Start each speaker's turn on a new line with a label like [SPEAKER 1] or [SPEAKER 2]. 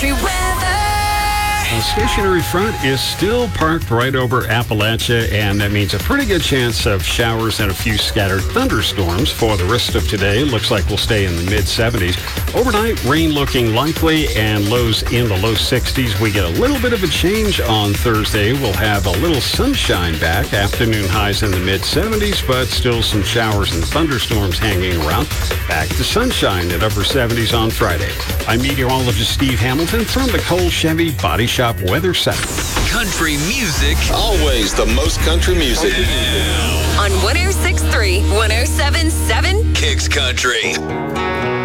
[SPEAKER 1] Country weather.
[SPEAKER 2] The stationary front is still parked right over Appalachia, and that means a pretty good chance of showers and a few scattered thunderstorms for the rest of today. Looks like we'll stay in the mid-70s. Overnight, rain looking likely and lows in the low 60s. We get a little bit of a change on Thursday. We'll have a little sunshine back. Afternoon highs in the mid-70s, but still some showers and thunderstorms hanging around. Back to sunshine at upper 70s on Friday. I'm meteorologist Steve Hamilton from the Cole Chevy Body Shop Weather Center.
[SPEAKER 3] Country music.
[SPEAKER 4] Always the most country music.
[SPEAKER 1] On 106.3, 107.7
[SPEAKER 3] Kicks Country.